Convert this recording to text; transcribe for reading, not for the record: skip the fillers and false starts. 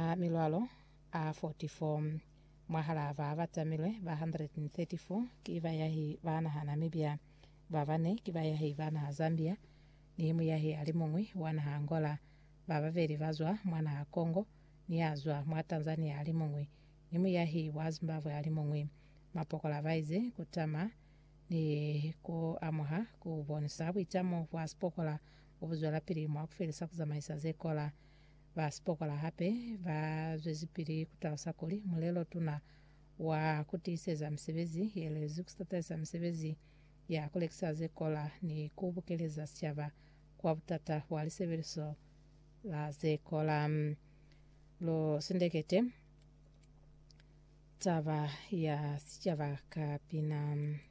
milwalo a 44 mwahala vatamilwe va 134 kiva yahi vana ha Namibia vavane kiva yahi vana ha Zambia nihimu yahi alimungwi wana ha Angola vavaveri vazwa mwana ha Kongo ni azwa mwa Tanzania alimungwi nihimu yahi wa Zimbabwe alimungwi mapokola vaize kutama ni ku amuha kubonesa bwitamo wa spokola obuzwala pili mwa kufelesa kuzamaisa zekola va spokola hape va zwezipiri kutarasakuli mulelo tuna wa kutiseza msebezi yelezi kustatesa msebezi ya kulekisa zekola ni kubukeleza siava kwa butata walisevereso la zekola lo sindekete tava ya siava kapina